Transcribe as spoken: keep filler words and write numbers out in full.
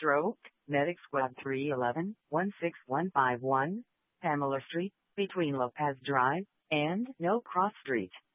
Stroke, Medic Squad three eleven, one six one five one, Pamela Street, between Lopez Drive and No Cross Street.